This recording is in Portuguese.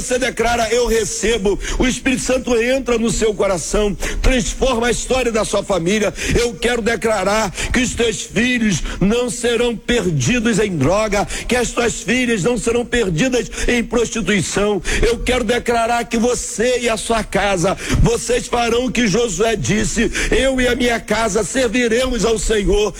Você declara: eu recebo. O Espírito Santo entra no seu coração, transforma a história da sua família. Eu quero declarar que os teus filhos não serão perdidos em droga, que as tuas filhas não serão perdidas em prostituição. Eu quero declarar que você e a sua casa, vocês farão o que Josué disse: eu e a minha casa serviremos ao Senhor.